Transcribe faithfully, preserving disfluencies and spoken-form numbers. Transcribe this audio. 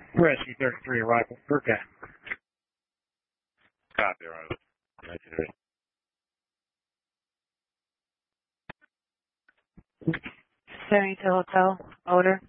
Rescue thirty-three arrival. Okay. Copy, arrival. nineteen thirty. Seventy to hotel. Odor.